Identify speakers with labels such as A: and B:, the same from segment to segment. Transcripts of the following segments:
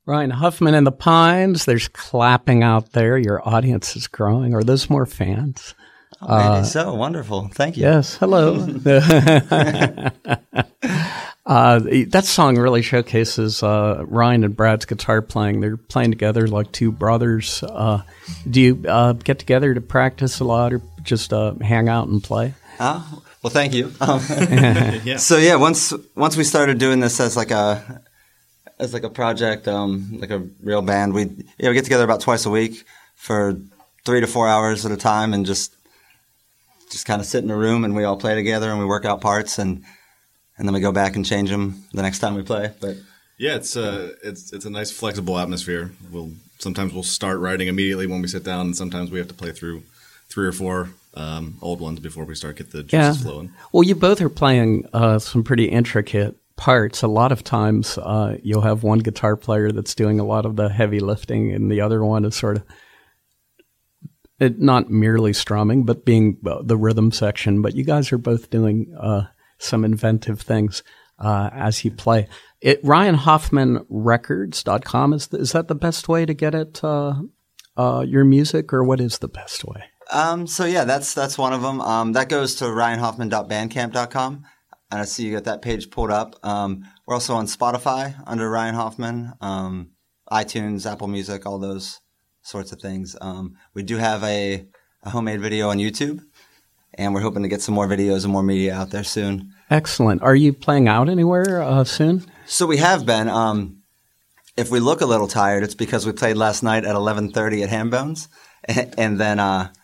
A: Ryan Huffman and the Pines. There's clapping out there. Your audience is growing. Are those more fans?
B: Oh, maybe so. Wonderful. Thank you.
A: Yes. Hello. That song really showcases Ryan and Brad's guitar playing. They're playing together like two brothers. Do you get together to practice a lot or just hang out and play?
B: Well, thank you. So yeah, once we started doing this as like a project, like a real band, we get together about twice a week for 3 to 4 hours at a time and just kind of sit in a room and we all play together and we work out parts and then we go back and change them the next time we play. But
C: yeah, it's a nice flexible atmosphere. Sometimes we'll start writing immediately when we sit down, and sometimes we have to play through 3 or 4 old ones before we start get the juices flowing.
A: Well, you both are playing some pretty intricate parts. A lot of times you'll have one guitar player that's doing a lot of the heavy lifting and the other one is sort of not merely strumming, but being the rhythm section. But you guys are both doing some inventive things as you play. RyanHoffmanRecords.com, is that the best way to get at your music, or what is the best way?
B: So yeah, that's one of them. That goes to ryanhoffman.bandcamp.com. And I see you got that page pulled up. We're also on Spotify under Ryan Hoffman, iTunes, Apple Music, all those sorts of things. We do have a homemade video on YouTube, and we're hoping to get some more videos and more media out there soon.
A: Excellent. Are you playing out anywhere soon?
B: So we have been. If we look a little tired, it's because we played last night at 11:30 at Hambones, and then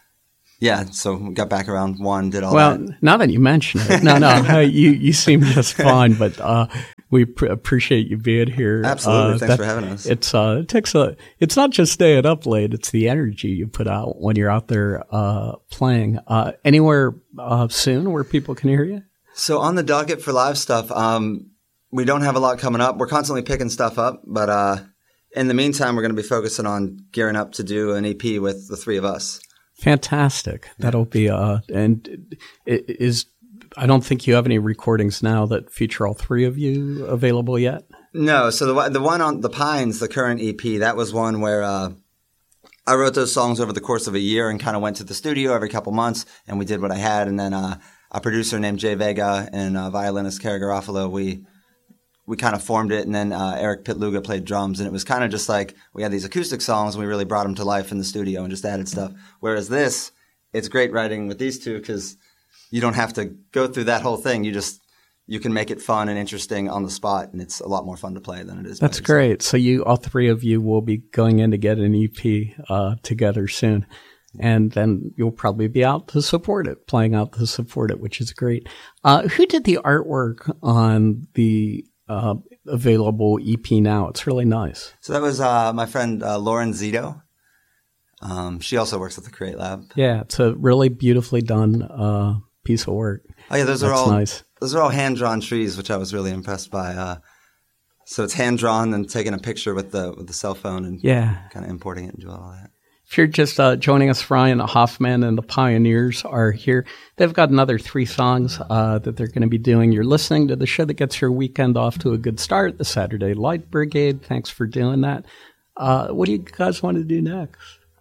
B: so we got back around 1, did all that.
A: Well, now that you mention it, you seem just fine, but we appreciate you being here.
B: Absolutely. Thanks for having us.
A: It's not just staying up late, it's the energy you put out when you're out there playing. Anywhere soon where people can hear you?
B: So on the docket for live stuff, we don't have a lot coming up. We're constantly picking stuff up, but in the meantime, we're going to be focusing on gearing up to do an EP with the 3 of us.
A: Fantastic. That'll be and it is. I don't think you have any recordings now that feature all 3 of you available yet.
B: No. So the one on the Pines, the current EP, that was one where I wrote those songs over the course of a year and kind of went to the studio every couple months and we did what I had. And then a producer named Jay Vega and violinist Kara Garofalo, we kind of formed it, and then Eric Pitluga played drums, and it was kind of just like we had these acoustic songs, and we really brought them to life in the studio and just added stuff. Whereas this, it's great writing with these two because you don't have to go through that whole thing. You can make it fun and interesting on the spot, and it's a lot more fun to play than it is.
A: That's great. So all 3 of you will be going in to get an EP together soon. And then you'll probably be out to support it, playing out to support it, which is great. Who did the artwork on the available EP now? It's really nice.
B: So that was my friend Lauren Zito. She also works at the Create Lab.
A: Yeah, it's a really beautifully done piece of work.
B: Oh yeah, those are all
A: nice.
B: Those are all hand drawn trees, which I was really impressed by. So it's hand drawn and taking a picture with the cell phone and kind of importing it and doing all that.
A: If you're just joining us, Ryan Hoffman and the Pioneers are here. They've got another 3 songs that they're going to be doing. You're listening to the show that gets your weekend off to a good start, the Saturday Light Brigade. Thanks for doing that. What do you guys want to do next?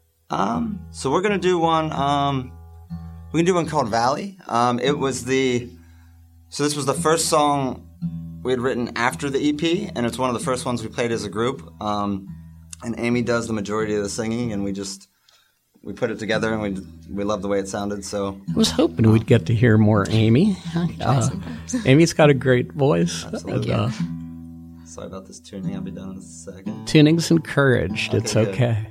B: So we're going to do one. We can do one called Valley. So this was the first song we had written after the EP, and it's one of the first ones we played as a group. And Amy does the majority of the singing, and we put it together, and we love the way it sounded. So
A: I was hoping we'd get to hear more Amy. Amy's got a great voice.
B: Absolutely. Sorry about this tuning. I'll be done in a second.
A: Tuning's encouraged. It's okay.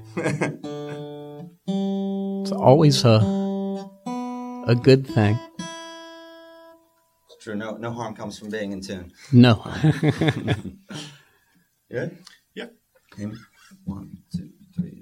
A: It's always a good thing.
B: It's true. No harm comes from being in tune.
A: No.
B: Good?
C: Yeah.
B: Amy? 1, 2.